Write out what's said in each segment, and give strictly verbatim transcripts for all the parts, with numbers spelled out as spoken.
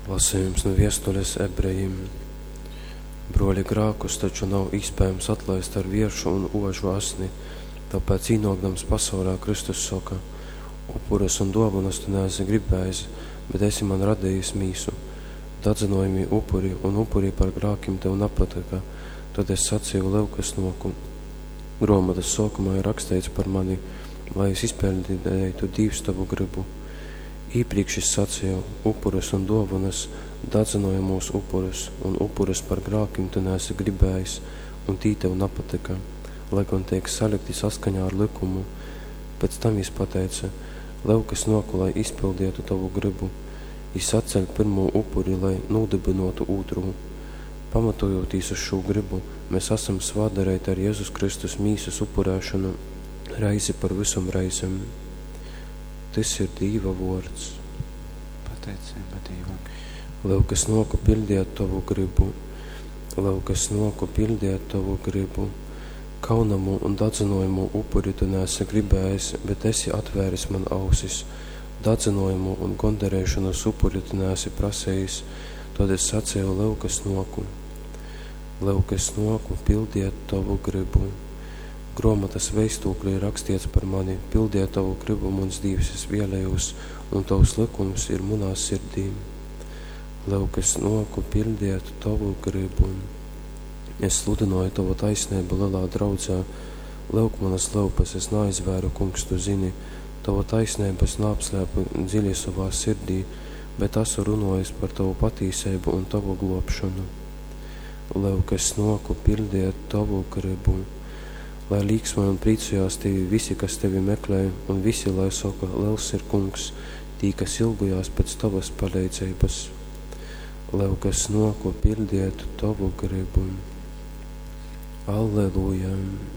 Lasījums no Vēstules ebrejiem. Broļi, grākus taču nav iespējams atlaist ar vieršu un ožu asni, tāpēc īnokdams pasaulē Kristus saka: upuras un dāvanas tu neesi gribējis, bet esi man radījis mīsu. Dadzinojumi upuri un upuri par grākim tev nepatika, tad es sacīju levkas noku. Grāmatas sākumā ir rakstīts par mani, lai es izpildītu Dievs tavu gribu. Iepriekš es sacīju upurus un dāvanas, dadzinojumus upurus un upurus par grākim tu neesi gribējis, un tī tev nepatika, lai gan tiek salikti saskaņā ar likumu. Pēc tam viņš pateica: levkas noku, lai izpildītu tavu gribu. Viņš atceļ pirmo upuri, lai nodibinotu otru. Pamatojoties uz šo gribu, mēs esam svādarēti ar Jēzus Kristus mīsas upurēšanu reizi par visam reizēm. Tas ir Dieva vārds. Pateicība Dievam. Levkas noku, pildiet tavu gribu. Levkas noku, pildiet tavu gribu. Kaunamu un dadzinojumu upuri tu neesi gribējis, bet esi atvēris man ausis. Dadzinojumu un gondarēšanas upuri tu neesi prasējis, tad es sacīju levkas noku. Levkas noku, pildiet tavu gribu. Grāmatas vēstūklī rakstīts par mani: pildiet tavu gribu, mans Dievs, es vēlējos, un tavs likums ir manā sirdī. Levkas noku, pildiet tavu gribu. Es sludināju tavu taisnību lielā draudzē. Levk manas levpas, es neaizvēru, kungs, tu zini. Tava taisnība es neapslēpu dziļi savā sirdī, bet esmu runājis par tavu patīsību un tavu globšanu. Levkas noku, pildiet tavu gribu. Lai līksmai un priecājās tevi visi, kas tevi meklē, un visi, lai saka: liels ir kungs, tī, kas ilgojās pēc tavas palīdzības. Levkas noku, pildiet tavu gribu. Alleluja!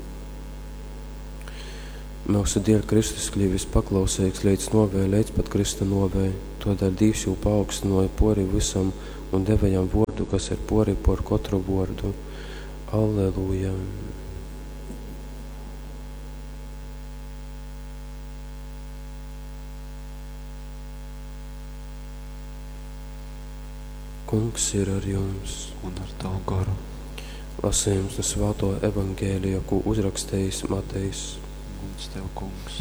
Mūsu Dieva Kristus kļuvis paklausīgs līdz novēj, līdz pat Krista novēj. Tādēļ Dievs jau paaugstināja pori visam un devējām vārdu, kas ir pori par katru vārdu. Alleluja! Kungs ir ar jums. Un ar tavu garu. Lasījums no Svētā evangēlija, ko uzrakstījis Matejs. Kungs tev, kungs.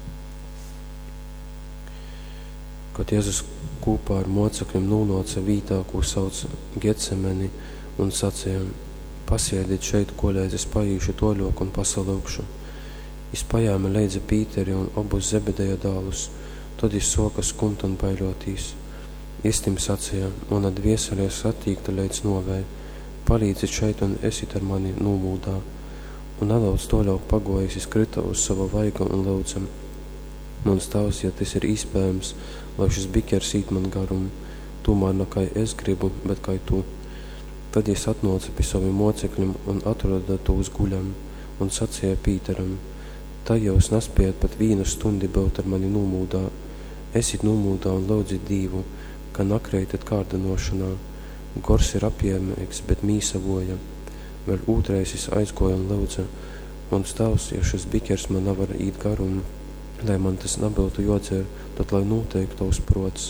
Kad Jēzus kopā ar mocekļiem nonāca vītā, ko sauc Getsemeni, un sacīja: pasiediet šeit, ko līdz es paīšu toļok un pasalūkšu. Es pajāma līdzi Pīteri un abus Zebedeja dēlus, tad es soka skumt un bailotīs. Istim sacīja: mana dvieselē satīkta līdz novēj, palīdziet šeit un esit ar mani nomūdā. Un nedaudz toļauk pagojis, es krita uz sava vaiga un lūdzam: mans tavs, ja tas ir iespējams, lai šis bikers īt man garumu, tomēr ne kai es gribu, bet kai tu. Tad es atnāca pie saviem mocekļiem un atrada tos guļam, un sacīja Pīteram: tā jūs nespējat pat vienu stundi būt ar mani nomūdā. Esit nomūdā un lūdzit Dievu, ka nakreitat kārdinošanā. Gors ir apjēmīgs, bet mīsa voja. Vēl otrais es aizgoju un lūdza: mans tavs, ja šis bikers man nevar īt garumu, lai man tas nebūtu jodzer, tad lai noteikti tavs prots.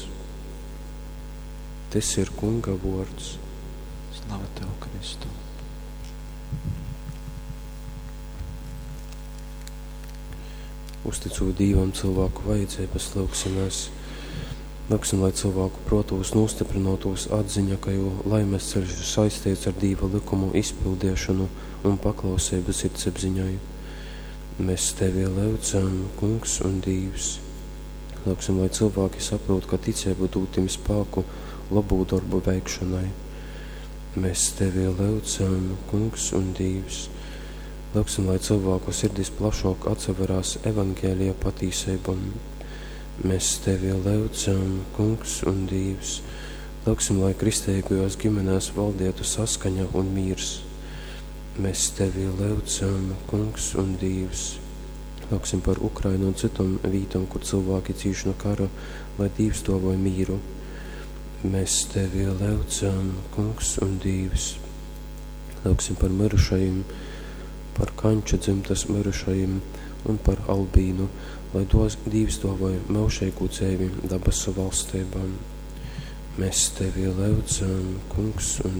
Tas ir kunga vārds. Slava tev, Kristu. Uzticot Dievam cilvēku vajadzības, lūksimies. Lūksim, lai cilvēku protos nostiprinātos atziņa, ka jau laimes ceļš ir saistīts ar Dieva likumu izpildīšanu un paklausību sirdsapziņai. Mēs tevi lūdzam, kungs un Dievs. Lūksim, lai cilvēki saprot, ka ticība dod tiem spēku labu darbu veikšanai. Mēs tevi lūdzam, kungs un Dievs. Lūksim, lai cilvēku sirdis plašāk atsaverās evangēlija patīsībam. Mēs tevi lūdzam, kungs un Dievs. Lūksim, lai kristīgajos ģimenēs valdētu saskaņa un mīrs. Mēs tevi lūdzam, kungs un Dievs. Lūksim par Ukrainu un citam vītam, kur cilvēki cīš no kara, lai Dievs dāvā mīru. Mēs tevi lūdzam, kungs un Dievs. Lūksim par mirušajiem, par Kanča dzimtas mirušajiem un par Albīnu, lai dos Dievs dāvāja mūžīgu dzīvi dabasu valstībām. Mēs tevi lūdzam, Kungs un